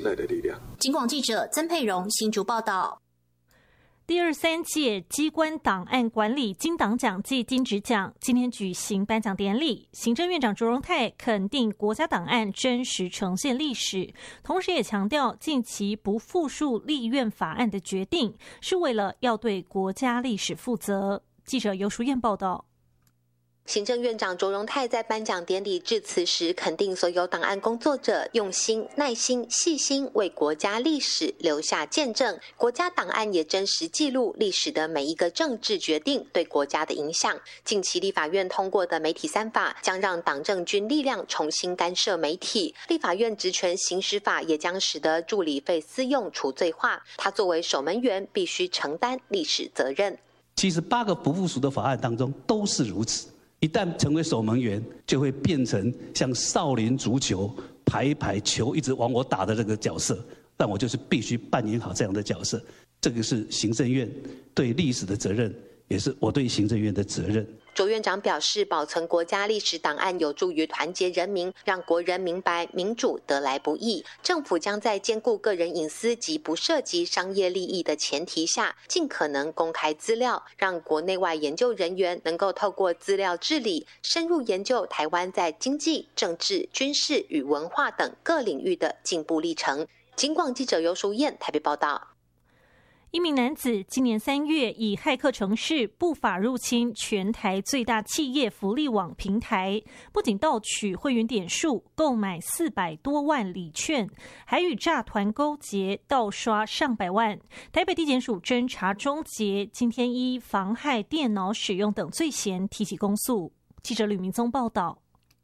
代的力量。 警广记者曾佩蓉新竹报道。 第23届机关档案管理金档奖暨金质奖今天举行颁奖典礼，行政院长卓荣泰肯定国家档案真实呈现历史，同时也强调近期不复述立院法案的决定是为了要对国家历史负责。记者尤淑燕报道。 行政院长卓荣泰在颁奖典礼致辞时，肯定所有档案工作者用心、耐心、细心为国家历史留下见证。国家档案也真实记录历史的每一个政治决定对国家的影响。近期立法院通过的媒体3法将让党政军力量重新干涉媒体，立法院职权行使法也将使得助理费私用除罪化。他作为守门员，必须承担历史责任。 78个不附属的法案当中都是如此。一旦成为守门员，就会变成像少林足球排球一直往我打的这个角色，但我就是必须扮演好这样的角色。这个是行政院对历史的责任，也是我对行政院的责任。 卓院长表示，保存国家历史档案有助于团结人民，让国人明白民主得来不易。政府将在兼顾个人隐私及不涉及商业利益的前提下，尽可能公开资料，让国内外研究人员能够透过资料治理，深入研究台湾在经济、政治、军事与文化等各领域的进步历程。警广记者尤淑燕台北报道。 一名男子今年3月以骇客程式不法入侵全台最大企业福利网平台，不仅盗取会员点数，购买400多万礼券，还与诈团勾结，盗刷上百万。台北地检署侦查终结，今天依妨害电脑使用等罪嫌提起公诉。记者吕明宗报道。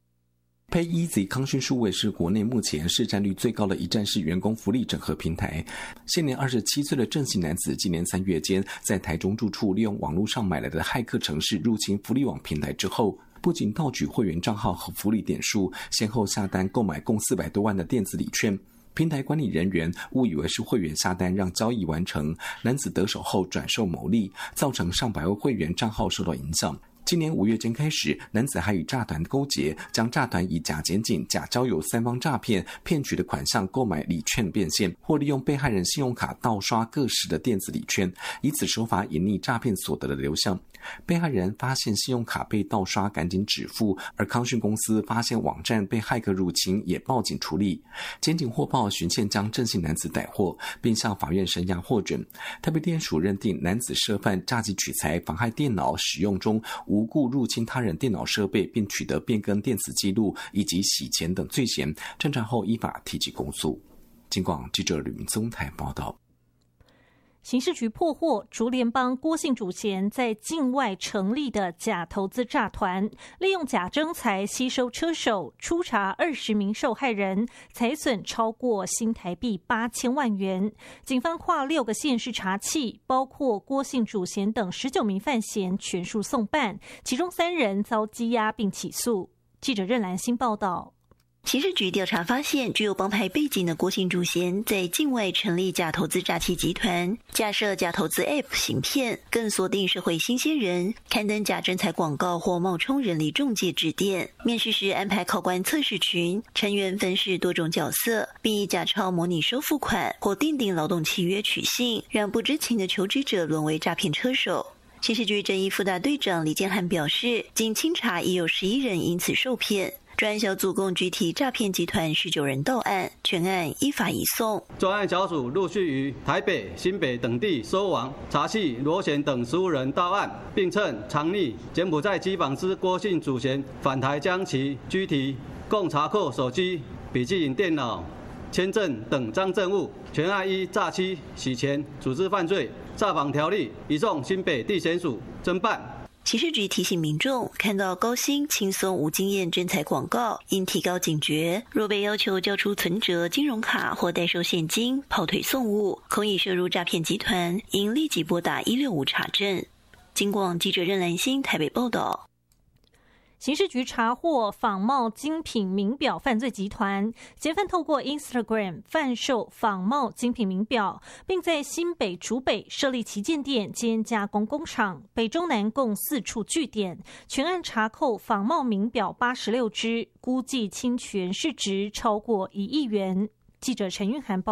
PayEasy 康讯数位是国内目前市占率最高的一站式员工福利整合平台。现年27岁的郑姓男子，今年3月间在台中住处利用网络上买来的骇客程式入侵福利网平台之后，不仅盗取会员账号和福利点数，先后下单购买共400多万的电子礼券。平台管理人员误以为是会员下单让交易完成，男子得手后转售牟利，造成上百位会员账号受到影响。今年5月间开始，男子还与诈团勾结，将诈团以假检警、假交友3方诈骗骗取的款项购买礼券变现，或利用被害人信用卡盗刷各式的电子礼券，以此手法隐匿诈骗所得的流向。被害人发现信用卡被盗刷，赶紧止付，而康讯公司发现网站被骇客入侵，也报警处理。检警获报循线将郑姓男子逮获，并向法院声押获准。台北地检署认定男子涉犯诈欺取财、妨害电脑使用中无故入侵他人电脑设备并取得变更电子记录以及洗钱等罪嫌，侦查后依法提起公诉。警广记者吕明宗台报道。 刑事局破获竹联帮郭姓主嫌在境外成立的假投资诈团，利用假征才吸收车手，初查20名受害人，财损超过新台币8000万元。警方跨6个县市查缉，包括郭姓主嫌等19名犯嫌全数送办，其中3人遭羁押并起诉。记者任兰心报道。 刑事局调查发现，具有帮派背景的郭姓主嫌在境外成立假投资诈欺集团，架设假投资 App 行骗，更锁定社会新鲜人，刊登假征才广告或冒充人力中介致电。面试时安排考官测试群，成员分饰多种角色，并以假钞模拟收付款或订定劳动契约取信，让不知情的求职者沦为诈骗车手。刑事局正义副大队长李建汉表示，经清查已有11人因此受骗。专案小组共拘提诈骗集团19人到案，全案依法移送。 专案小组陆续于台北、新北等地收网，查缉罗贤等15人到案，并趁藏匿柬埔寨机房之郭姓主嫌返台将其拘提，共查扣手机、笔记本电脑、签证等赃证物，全案依诈欺、洗钱、组织犯罪、诈绑条例移送新北地检署侦办。 刑事局提醒民众，看到高薪、轻松、无经验征才广告，应提高警觉。若被要求交出存折、金融卡或代收现金、跑腿送物，恐已涉入诈骗集团，应立即拨打165查证。警广记者任兰心台北报道。 刑事局查获仿冒精品名表犯罪集团，嫌犯透过 Instagram 贩售仿冒精品名表，并在新北、竹北设立旗舰店兼加工工厂，北中南共4处据点。全案查扣仿冒名表86只，估计侵权市值超过1亿元。记者陈韵涵报道。